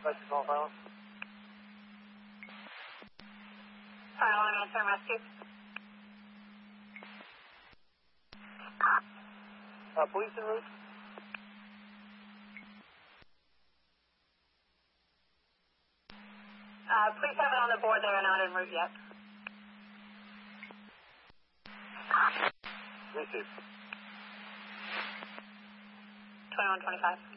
That's the call, File. Fire alarm answer and rescue. Police en route. Police have it on the board. They are not en route yet. Received. 2125.